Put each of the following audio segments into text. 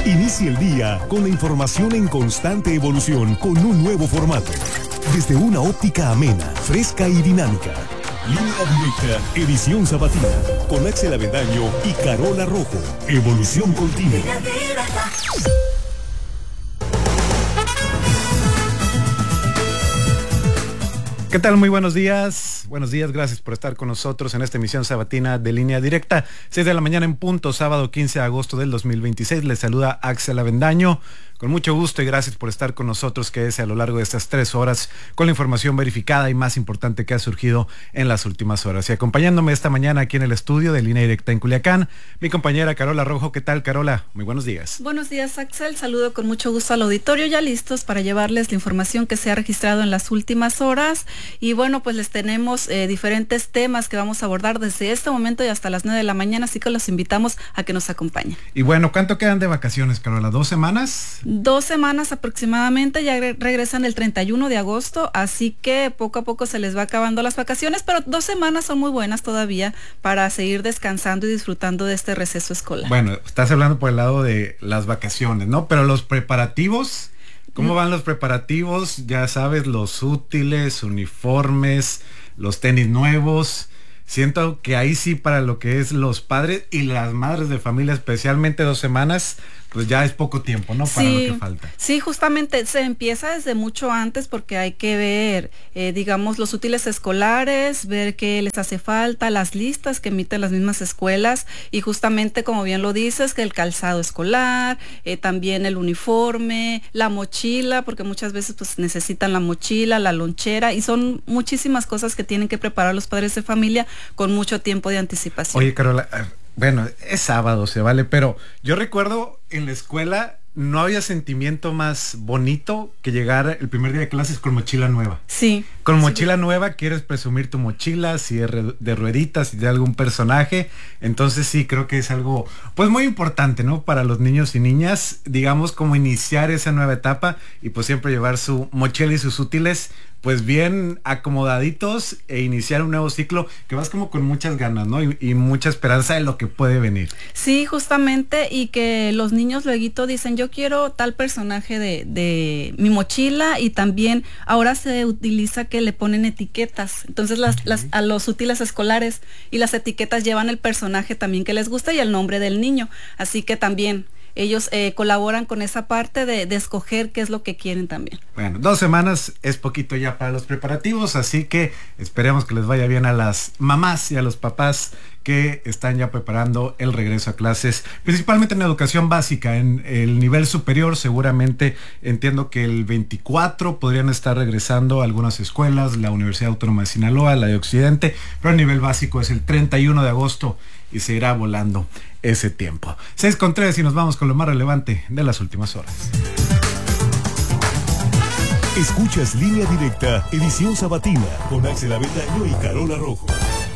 Inicia el día con la información en constante evolución con un nuevo formato. Desde una óptica amena, fresca y dinámica. Línea Directa, edición sabatina, con Axel Avendaño y Carola Rojo. Evolución continua. ¿Qué tal? Muy buenos días. Buenos días, gracias por estar con nosotros en esta emisión sabatina de Línea Directa. 6 de la mañana en punto, sábado 15 de agosto del 2026. Les saluda Axel Avendaño. Con mucho gusto y gracias por estar con nosotros, quédese a lo largo de estas 3 horas con la información verificada y más importante que ha surgido en las últimas horas. Y acompañándome esta mañana aquí en el estudio de Línea Directa en Culiacán, mi compañera Carola Rojo. ¿Qué tal, Carola? Muy buenos días. Buenos días, Axel. Saludo con mucho gusto al auditorio, ya listos para llevarles la información que se ha registrado en las últimas horas. Y bueno, pues les tenemos diferentes temas que vamos a abordar desde este momento y hasta las 9 de la mañana, así que los invitamos a que nos acompañen. Y bueno, ¿cuánto quedan de vacaciones, Carola? ¿2 semanas? 2 semanas aproximadamente, ya regresan el 31 de agosto, así que poco a poco se les va acabando las vacaciones, pero 2 semanas son muy buenas todavía para seguir descansando y disfrutando de este receso escolar. Bueno, estás hablando por el lado de las vacaciones, ¿no? Pero los preparativos, ¿cómo van los preparativos? Ya sabes, los útiles, uniformes, los tenis nuevos. Siento que ahí sí, para lo que es los padres y las madres de familia, especialmente 2 semanas, pues ya es poco tiempo, ¿no? Para lo que falta. Sí, justamente se empieza desde mucho antes porque hay que ver, digamos, los útiles escolares, ver qué les hace falta, las listas que emiten las mismas escuelas y justamente, como bien lo dices, que el calzado escolar, también el uniforme, la mochila, porque muchas veces pues necesitan la mochila, la lonchera y son muchísimas cosas que tienen que preparar los padres de familia con mucho tiempo de anticipación. Oye, Carola, bueno, es sábado, se vale, pero yo recuerdo en la escuela no había sentimiento más bonito que llegar el primer día de clases con mochila nueva. Sí. Con mochila nueva quieres presumir tu mochila, si es de rueditas, si de algún personaje. Entonces sí, creo que es algo pues muy importante, ¿no? Para los niños y niñas, digamos, como iniciar esa nueva etapa y pues siempre llevar su mochila y sus útiles pues bien acomodaditos e iniciar un nuevo ciclo que vas como con muchas ganas, ¿no? Y mucha esperanza de lo que puede venir. Sí, justamente, y que los niños luego dicen, yo quiero tal personaje de mi mochila, y también ahora se utiliza que le ponen etiquetas, entonces a los útiles escolares, y las etiquetas llevan el personaje también que les gusta y el nombre del niño, así que también ellos colaboran con esa parte de escoger qué es lo que quieren también. Bueno, 2 semanas es poquito ya para los preparativos, así que esperemos que les vaya bien a las mamás y a los papás que están ya preparando el regreso a clases, principalmente en educación básica. En el nivel superior seguramente entiendo que el 24 podrían estar regresando a algunas escuelas, la Universidad Autónoma de Sinaloa, la de Occidente, pero el nivel básico es el 31 de agosto y se irá volando ese tiempo. 6:03 y nos vamos con lo más relevante de las últimas horas. Escuchas Línea Directa, edición sabatina, con Axel Avendaño y Carola Rojo.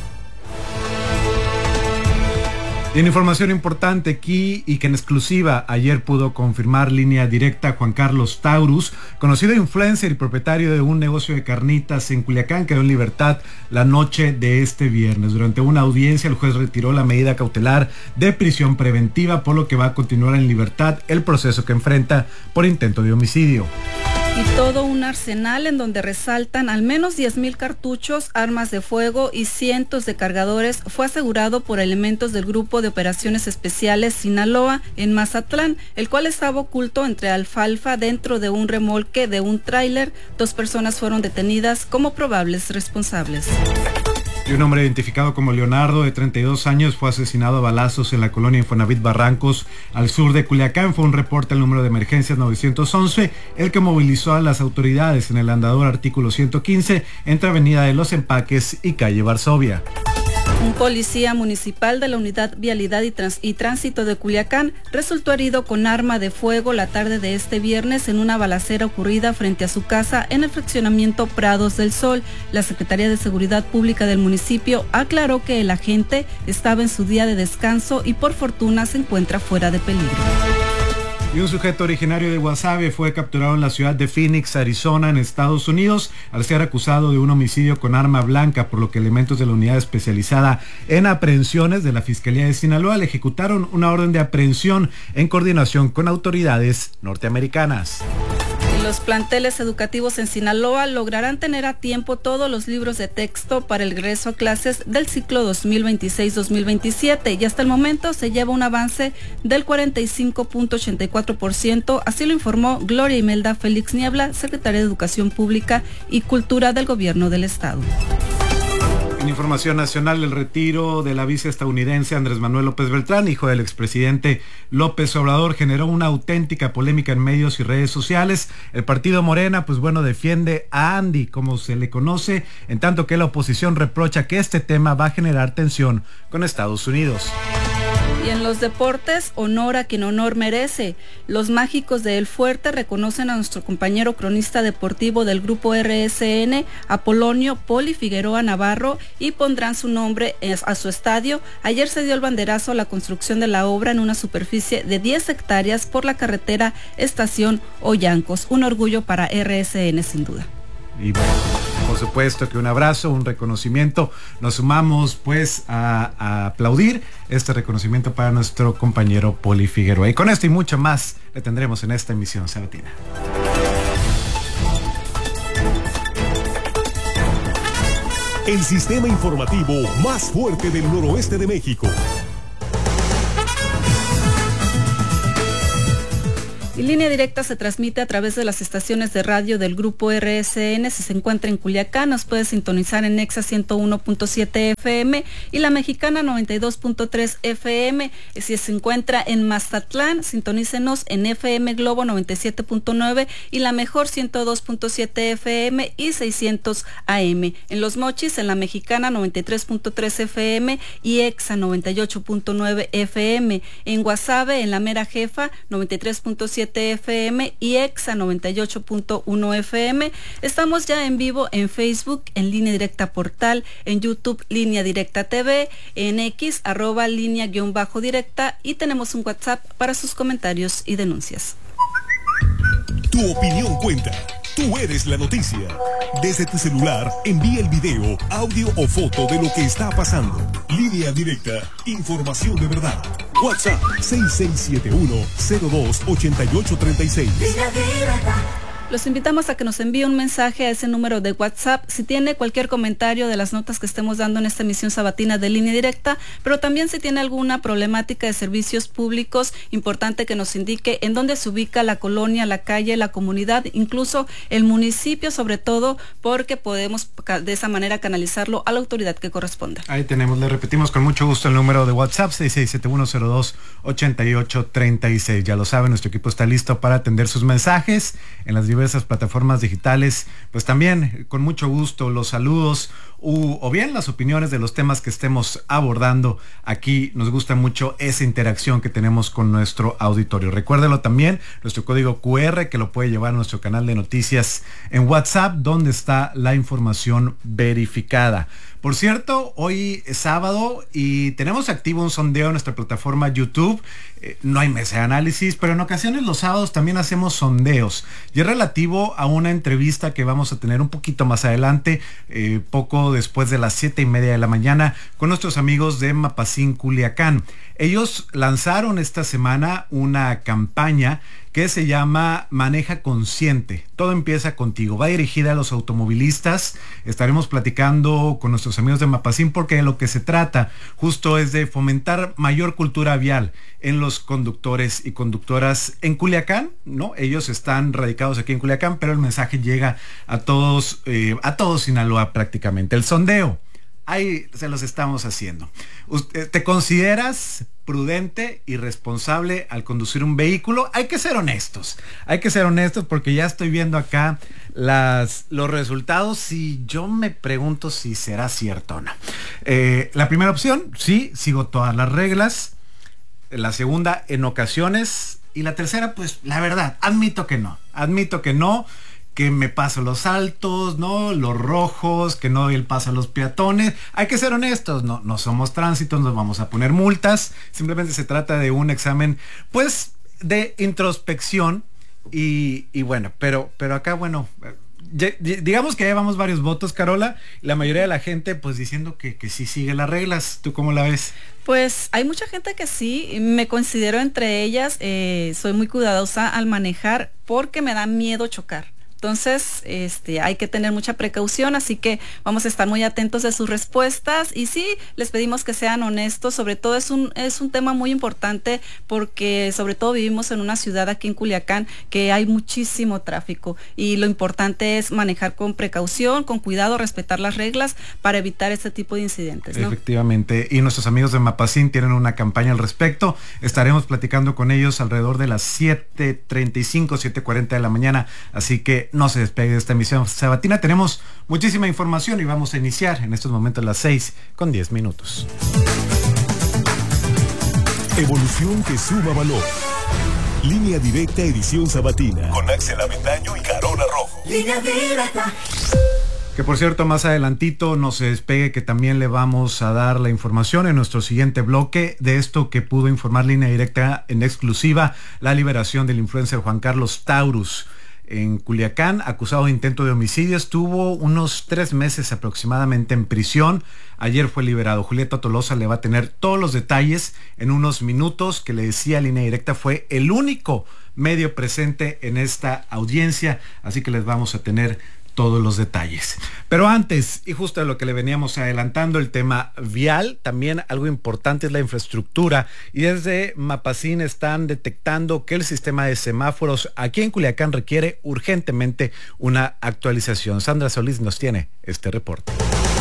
Y en información importante aquí y que en exclusiva ayer pudo confirmar Línea Directa Juan Carlos Taurus, conocido influencer y propietario de un negocio de carnitas en Culiacán, quedó en libertad la noche de este viernes. Durante una audiencia el juez retiró la medida cautelar de prisión preventiva, por lo que va a continuar en libertad el proceso que enfrenta por intento de homicidio. Y todo un arsenal en donde resaltan al menos 10,000 cartuchos, armas de fuego y cientos de cargadores fue asegurado por elementos del Grupo de Operaciones Especiales Sinaloa en Mazatlán, el cual estaba oculto entre alfalfa dentro de un remolque de un tráiler. 2 personas fueron detenidas como probables responsables. Y un hombre identificado como Leonardo, de 32 años, fue asesinado a balazos en la colonia Infonavit Barrancos, al sur de Culiacán. Fue un reporte al número de emergencias 911, el que movilizó a las autoridades en el andador artículo 115, entre Avenida de los Empaques y calle Varsovia. Un policía municipal de la Unidad Vialidad y Tránsito de Culiacán resultó herido con arma de fuego la tarde de este viernes en una balacera ocurrida frente a su casa en el fraccionamiento Prados del Sol. La Secretaría de Seguridad Pública del municipio aclaró que el agente estaba en su día de descanso y por fortuna se encuentra fuera de peligro. Y un sujeto originario de Guasave fue capturado en la ciudad de Phoenix, Arizona, en Estados Unidos, al ser acusado de un homicidio con arma blanca, por lo que elementos de la unidad especializada en aprehensiones de la Fiscalía de Sinaloa le ejecutaron una orden de aprehensión en coordinación con autoridades norteamericanas. Los planteles educativos en Sinaloa lograrán tener a tiempo todos los libros de texto para el regreso a clases del ciclo 2026-2027 y hasta el momento se lleva un avance del 45.84%, así lo informó Gloria Imelda Félix Niebla, secretaria de Educación Pública y Cultura del Gobierno del Estado. En información nacional, el retiro de la viceestadounidense Andrés Manuel López Beltrán, hijo del expresidente López Obrador, generó una auténtica polémica en medios y redes sociales. El partido Morena, defiende a Andy, como se le conoce, en tanto que la oposición reprocha que este tema va a generar tensión con Estados Unidos. Y en los deportes, honor a quien honor merece. Los mágicos de El Fuerte reconocen a nuestro compañero cronista deportivo del grupo RSN, Apolonio Poli Figueroa Navarro, y pondrán su nombre a su estadio. Ayer se dio el banderazo a la construcción de la obra en una superficie de 10 hectáreas por la carretera Estación Ollancos. Un orgullo para RSN, sin duda. Y bueno, por supuesto que un abrazo, un reconocimiento. Nos sumamos a aplaudir este reconocimiento para nuestro compañero Poli Figueroa. Y con esto y mucho más le tendremos en esta emisión sabatina. El sistema informativo más fuerte del noroeste de México. Y Línea Directa se transmite a través de las estaciones de radio del grupo RSN. Si se encuentra en Culiacán, nos puede sintonizar en Nexa 101.7 FM y La Mexicana 92.3 FM. Si se encuentra en Mazatlán, sintonícenos en FM Globo 97.9 y La Mejor 102.7 FM y 600 AM. En Los Mochis, en La Mexicana 93.3 FM y Exa 98.9 FM. En Guasave, en La Mera Jefa 93.7 FM y Exa 98.1 FM. Estamos ya en vivo en Facebook, en Línea Directa Portal, en YouTube Línea Directa TV, en X @línea_directa y tenemos un WhatsApp para sus comentarios y denuncias. Tu opinión cuenta. Tú eres la noticia. Desde tu celular, envía el video, audio o foto de lo que está pasando. Línea Directa, información de verdad. WhatsApp 6671-028836. Los invitamos a que nos envíe un mensaje a ese número de WhatsApp si tiene cualquier comentario de las notas que estemos dando en esta emisión sabatina de Línea Directa, pero también si tiene alguna problemática de servicios públicos, importante que nos indique en dónde se ubica la colonia, la calle, la comunidad, incluso el municipio, sobre todo, porque podemos de esa manera canalizarlo a la autoridad que corresponda. Ahí tenemos, le repetimos con mucho gusto el número de WhatsApp 6671028836. Ya lo saben, nuestro equipo está listo para atender sus mensajes en las diversas plataformas digitales, también con mucho gusto los saludos o bien las opiniones de los temas que estemos abordando. Aquí nos gusta mucho esa interacción que tenemos con nuestro auditorio. Recuérdelo también, nuestro código QR que lo puede llevar a nuestro canal de noticias en WhatsApp, donde está la información verificada. Por cierto, hoy es sábado y tenemos activo un sondeo en nuestra plataforma YouTube. No hay mesa de análisis, pero en ocasiones los sábados también hacemos sondeos. Y es relativo a una entrevista que vamos a tener un poquito más adelante, poco después de las 7:30 de la mañana, con nuestros amigos de Mapacín, Culiacán. Ellos lanzaron esta semana una campaña que se llama Maneja Consciente. Todo empieza contigo. Va dirigida a los automovilistas. Estaremos platicando con nuestros amigos de Mapacín porque de lo que se trata justo es de fomentar mayor cultura vial en los conductores y conductoras en Culiacán, ¿no? Ellos están radicados aquí en Culiacán, pero el mensaje llega a todos Sinaloa prácticamente. El sondeo, ahí se los estamos haciendo. ¿Te consideras prudente y responsable al conducir un vehículo? Hay que ser honestos porque ya estoy viendo acá los resultados y yo me pregunto si será cierto o no. La primera opción, sí, sigo todas las reglas. La segunda, en ocasiones. Y la tercera, la verdad, admito que no, que me paso los altos, ¿no? Los rojos, que no doy el paso a los peatones. Hay que ser honestos, no somos tránsitos, nos vamos a poner multas. Simplemente se trata de un examen, de introspección y bueno, pero acá, bueno, digamos que llevamos varios votos, Carola, la mayoría de la gente pues diciendo que sí sigue las reglas. ¿Tú cómo la ves? Pues hay mucha gente que sí, me considero entre ellas, soy muy cuidadosa al manejar porque me da miedo chocar. Entonces, hay que tener mucha precaución, así que vamos a estar muy atentos de sus respuestas y sí, les pedimos que sean honestos. Sobre todo es un tema muy importante porque sobre todo vivimos en una ciudad aquí en Culiacán que hay muchísimo tráfico y lo importante es manejar con precaución, con cuidado, respetar las reglas para evitar este tipo de incidentes, ¿no? Efectivamente, y nuestros amigos de Mapacín tienen una campaña al respecto. Estaremos platicando con ellos alrededor de las 7:35, 7:40 de la mañana, así que no se despegue de esta emisión sabatina. Tenemos muchísima información y vamos a iniciar en estos momentos las 6:10. Evolución que suma valor. Línea Directa edición sabatina. Con Axel Avendaño y Carola Rojo. Línea Directa. Que por cierto, más adelantito no se despegue, que también le vamos a dar la información en nuestro siguiente bloque de esto que pudo informar Línea Directa en exclusiva, la liberación del influencer Juan Carlos Taurus. En Culiacán, acusado de intento de homicidio, estuvo unos 3 meses aproximadamente en prisión. Ayer fue liberado. Julieta Tolosa le va a tener todos los detalles en unos minutos. Que le decía, Línea Directa fue el único medio presente en esta audiencia, así que les vamos a tener todos los detalles. Pero antes, y justo a lo que le veníamos adelantando, el tema vial, también algo importante es la infraestructura, y desde Mapacín están detectando que el sistema de semáforos aquí en Culiacán requiere urgentemente una actualización. Sandra Solís nos tiene este reporte.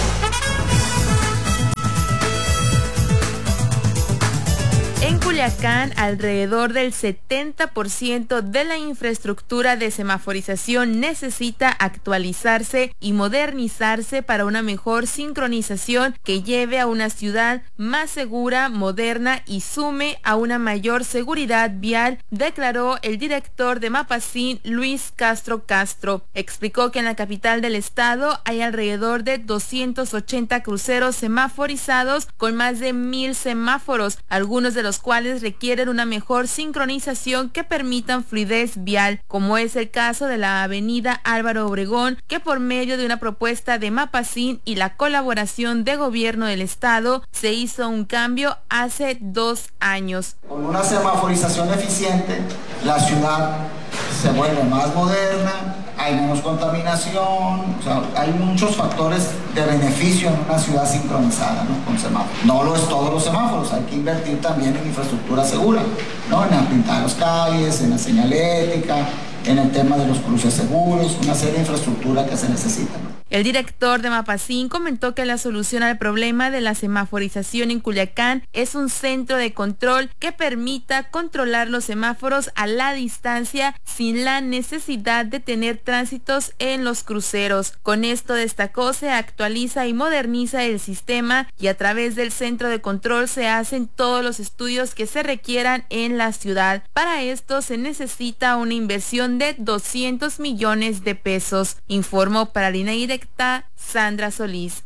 En Culiacán, alrededor del 70% de la infraestructura de semaforización necesita actualizarse y modernizarse para una mejor sincronización que lleve a una ciudad más segura, moderna y sume a una mayor seguridad vial, declaró el director de Mapacín, Luis Castro Castro. Explicó que en la capital del estado hay alrededor de 280 cruceros semaforizados con más de 1,000 semáforos, algunos de los cuales requieren una mejor sincronización que permitan fluidez vial, como es el caso de la avenida Álvaro Obregón, que por medio de una propuesta de Mapacín y la colaboración de gobierno del estado se hizo un cambio hace 2 años. Con una semaforización eficiente, la ciudad se vuelve más moderna, hay menos contaminación, o sea, hay muchos factores de beneficio en una ciudad sincronizada, ¿no? Con semáforos. No lo es todos los semáforos, hay que invertir también en infraestructura segura, ¿no? En pintar las calles, en la señalética, en el tema de los cruces seguros, una serie de infraestructura que se necesita, ¿no? El director de Mapacín comentó que la solución al problema de la semaforización en Culiacán es un centro de control que permita controlar los semáforos a la distancia sin la necesidad de tener tránsitos en los cruceros. Con esto, destacó, se actualiza y moderniza el sistema y a través del centro de control se hacen todos los estudios que se requieran en la ciudad. Para esto se necesita una inversión de 200 millones de pesos, informó para Línea Directa Sandra Solís.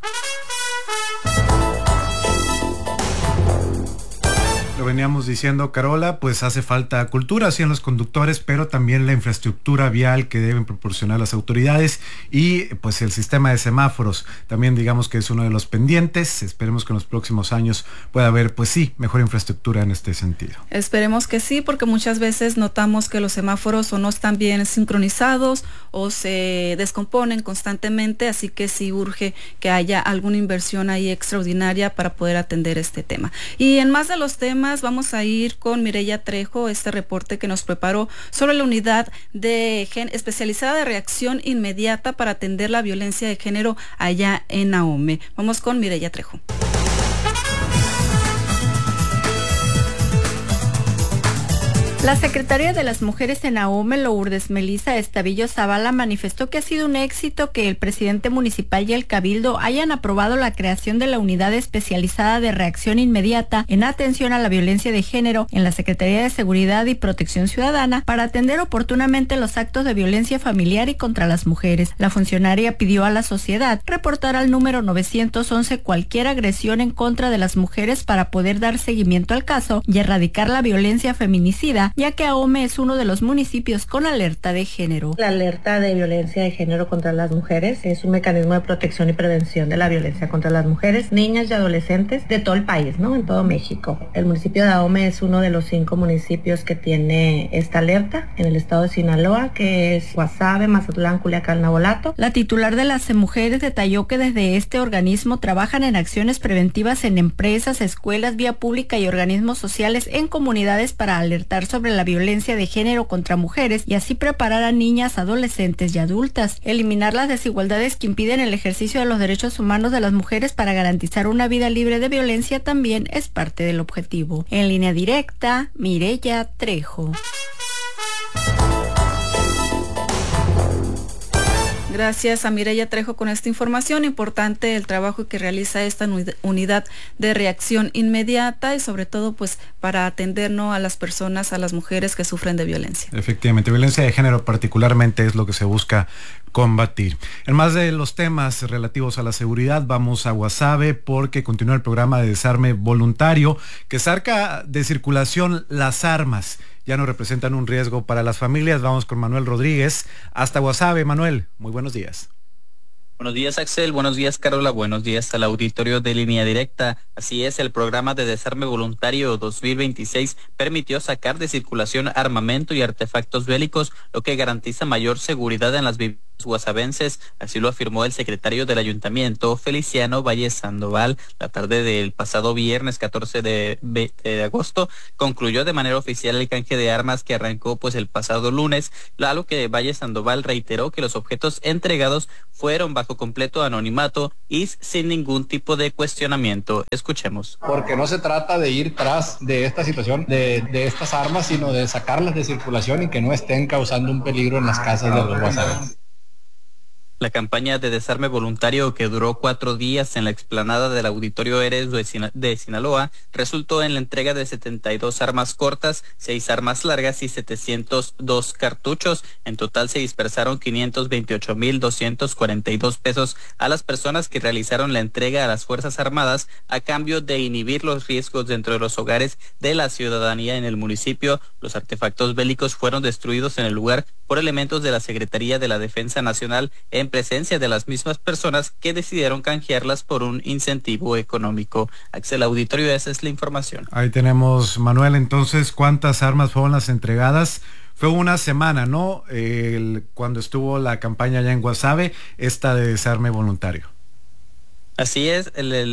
Lo veníamos diciendo, Carola, pues hace falta cultura así en los conductores, pero también la infraestructura vial que deben proporcionar las autoridades y pues el sistema de semáforos también, digamos que es uno de los pendientes. Esperemos que en los próximos años pueda haber, pues sí, mejor infraestructura en este sentido. Esperemos que sí, porque muchas veces notamos que los semáforos o no están bien sincronizados o se descomponen constantemente, así que sí urge que haya alguna inversión ahí extraordinaria para poder atender este tema. Y en más de los temas, vamos a ir con Mireya Trejo, este reporte que nos preparó sobre la unidad especializada de reacción inmediata para atender la violencia de género allá en Ahome. Vamos con Mireya Trejo. La secretaria de las Mujeres en Ahome, Lourdes Melissa Estavillo Zavala, manifestó que ha sido un éxito que el presidente municipal y el cabildo hayan aprobado la creación de la unidad especializada de reacción inmediata en atención a la violencia de género en la Secretaría de Seguridad y Protección Ciudadana para atender oportunamente los actos de violencia familiar y contra las mujeres. La funcionaria pidió a la sociedad reportar al número 911 cualquier agresión en contra de las mujeres para poder dar seguimiento al caso y erradicar la violencia feminicida ya que Ahome es uno de los municipios con alerta de género. La alerta de violencia de género contra las mujeres es un mecanismo de protección y prevención de la violencia contra las mujeres, niñas y adolescentes de todo el país, ¿no? En todo México. El municipio de Ahome es uno de los 5 municipios que tiene esta alerta en el estado de Sinaloa, que es Guasave, Mazatlán, Culiacán, Navolato. La titular de las mujeres detalló que desde este organismo trabajan en acciones preventivas en empresas, escuelas, vía pública y organismos sociales en comunidades para alertar sobre la violencia de género contra mujeres y así preparar a niñas, adolescentes y adultas, eliminar las desigualdades que impiden el ejercicio de los derechos humanos de las mujeres para garantizar una vida libre de violencia también es parte del objetivo. En línea directa, Mireya Trejo. Gracias a Mireya Trejo con esta información. Importante el trabajo que realiza esta unidad de reacción inmediata y sobre todo pues para atender, ¿no?, a las personas, a las mujeres que sufren de violencia. Efectivamente, violencia de género particularmente es lo que se busca combatir. En más de los temas relativos a la seguridad, vamos a Guasave porque continúa el programa de desarme voluntario que saca de circulación las armas. Ya no representan un riesgo para las familias. Vamos con Manuel Rodríguez hasta Guasave. Manuel, muy buenos días. Buenos días, Axel. Buenos días, Carola. Buenos días al auditorio de Línea Directa. Así es, el programa de desarme voluntario 2026 permitió sacar de circulación armamento y artefactos bélicos, lo que garantiza mayor seguridad en las viviendas guasavenses. Así lo afirmó el secretario del ayuntamiento, Feliciano Valle Sandoval. La tarde del pasado viernes 14 de agosto concluyó de manera oficial el canje de armas que arrancó pues el pasado lunes, a lo que Valle Sandoval reiteró que los objetos entregados fueron bajo completo anonimato y sin ningún tipo de cuestionamiento. Escuchemos. Porque no se trata de ir tras de esta situación, de estas armas, sino de sacarlas de circulación y que no estén causando un peligro en las casas de los guasavenses. La campaña de desarme voluntario, que duró 4 días en la explanada del Auditorio Eres de Sinaloa, resultó en la entrega de 72 armas cortas, 6 armas largas y 702 cartuchos. En total se dispersaron 528,242 pesos a las personas que realizaron la entrega a las Fuerzas Armadas a cambio de inhibir los riesgos dentro de los hogares de la ciudadanía en el municipio. Los artefactos bélicos fueron destruidos en el lugar por elementos de la Secretaría de la Defensa Nacional en presencia de las mismas personas que decidieron canjearlas por un incentivo económico. Axel, auditorio, esa es la información. Ahí tenemos, Manuel. Entonces, ¿cuántas armas fueron las entregadas? Fue una semana, ¿no? Cuando estuvo la campaña allá en Guasave, esta de desarme voluntario. Así es,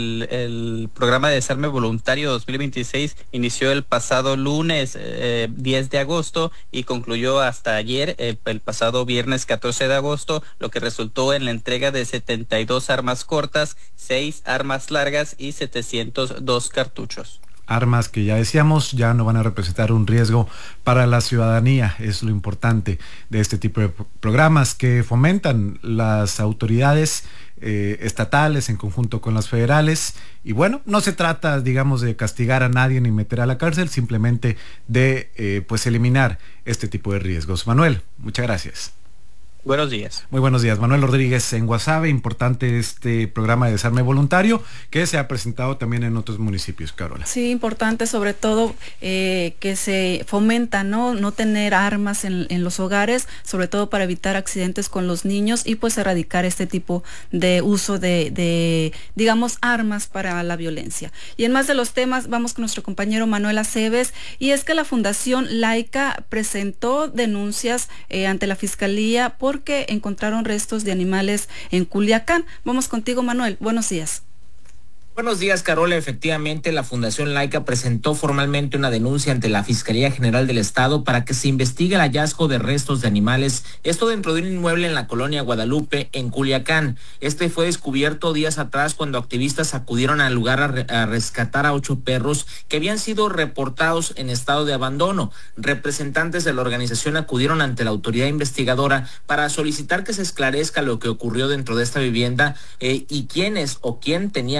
el programa de desarme voluntario 2026 inició el pasado lunes 10 de agosto y concluyó hasta ayer, el pasado viernes 14 de agosto, lo que resultó en la entrega de 72 armas cortas, 6 armas largas y 702 cartuchos. Armas que ya decíamos ya no van a representar un riesgo para la ciudadanía. Es lo importante de este tipo de programas que fomentan las autoridades estatales en conjunto con las federales. Y bueno, no se trata, digamos, de castigar a nadie ni meter a la cárcel, simplemente de pues eliminar este tipo de riesgos. Manuel, muchas gracias. Buenos días. Muy buenos días. Manuel Rodríguez en Guasave. Importante este programa de desarme voluntario que se ha presentado también en otros municipios, Carola. Sí, importante sobre todo que se fomenta no tener armas en los hogares, sobre todo para evitar accidentes con los niños y pues erradicar este tipo de uso de digamos, armas para la violencia. Y en más de los temas, vamos con nuestro compañero Manuel Aceves, y es que la Fundación Laica presentó denuncias ante la Fiscalía porque encontraron restos de animales en Culiacán. Vamos contigo, Manuel. Buenos días. Buenos días, Carola. Efectivamente, la Fundación Laica presentó formalmente una denuncia ante la Fiscalía General del Estado para que se investigue el hallazgo de restos de animales, esto dentro de un inmueble en la colonia Guadalupe, en Culiacán. Este fue descubierto días atrás cuando activistas acudieron al lugar a rescatar a 8 perros que habían sido reportados en estado de abandono. Representantes de la organización acudieron ante la autoridad investigadora para solicitar que se esclarezca lo que ocurrió dentro de esta vivienda y quiénes o quién tenía acceso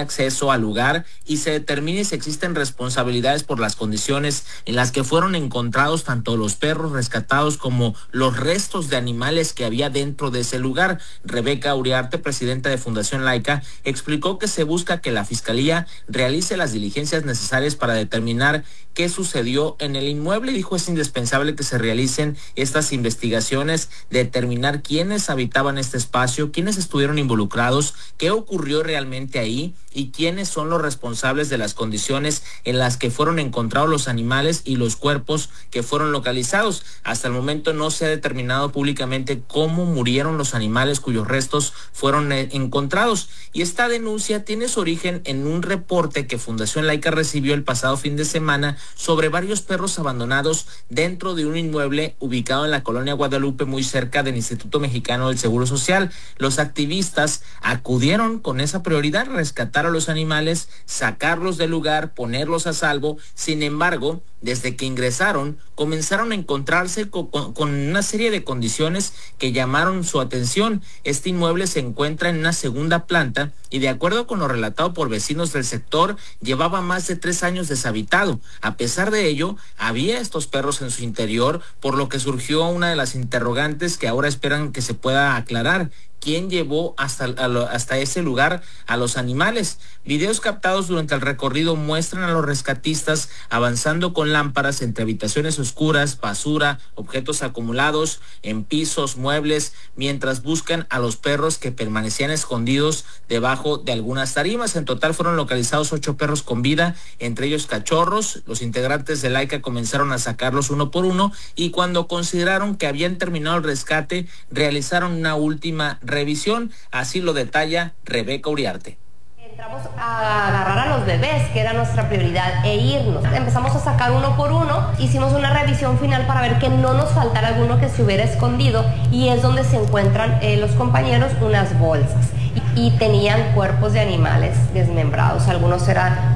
traslado al lugar y se determine si existen responsabilidades por las condiciones en las que fueron encontrados tanto los perros rescatados como los restos de animales que había dentro de ese lugar. Rebeca Uriarte, presidenta de Fundación Laica, explicó que se busca que la Fiscalía realice las diligencias necesarias para determinar qué sucedió en el inmueble. Dijo: es indispensable que se realicen estas investigaciones, determinar quiénes habitaban este espacio, quiénes estuvieron involucrados, qué ocurrió realmente ahí y quiénes son los responsables de las condiciones en las que fueron encontrados los animales y los cuerpos que fueron localizados. Hasta el momento no se ha determinado públicamente cómo murieron los animales cuyos restos fueron encontrados. Y esta denuncia tiene su origen en un reporte que Fundación Laica recibió el pasado fin de semana sobre varios perros abandonados dentro de un inmueble ubicado en la colonia Guadalupe, muy cerca del Instituto Mexicano del Seguro Social. Los activistas acudieron con esa prioridad: rescatar a los animales, sacarlos del lugar, ponerlos a salvo. Sin embargo, desde que ingresaron, comenzaron a encontrarse con una serie de condiciones que llamaron su atención. Este inmueble se encuentra en una segunda planta y, de acuerdo con lo relatado por vecinos del sector, llevaba más de 3 años deshabitado. A pesar de ello, había estos perros en su interior, por lo que surgió una de las interrogantes que ahora esperan que se pueda aclarar: ¿quién llevó hasta ese lugar a los animales? Videos captados durante el recorrido muestran a los rescatistas avanzando con lámparas entre habitaciones oscuras, basura, objetos acumulados en pisos, muebles, mientras buscan a los perros que permanecían escondidos debajo de algunas tarimas. En total fueron localizados 8 perros con vida, entre ellos cachorros. Los integrantes de Laica comenzaron a sacarlos uno por uno y, cuando consideraron que habían terminado el rescate, realizaron una última revisión. Así lo detalla Rebeca Uriarte. Entramos a agarrar a los bebés, que era nuestra prioridad, e irnos. Empezamos a sacar uno por uno, hicimos una revisión final para ver que no nos faltara alguno que se hubiera escondido, y es donde se encuentran los compañeros unas bolsas y tenían cuerpos de animales desmembrados. Algunos eran